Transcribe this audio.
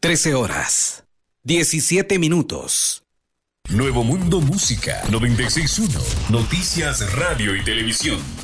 13 horas, 17 minutos. Nuevo Mundo Música 96.1. Noticias, radio y televisión.